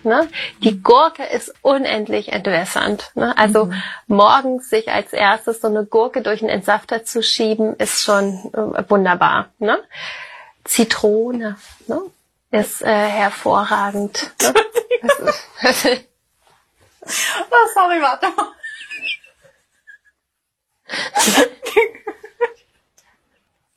Ne? Die Gurke ist unendlich entwässernd. Ne? Also morgens sich als erstes so eine Gurke durch den Entsafter zu schieben, ist schon wunderbar. Ne? Zitrone, ne? Ist hervorragend. Ne? Oh, sorry, warte mal.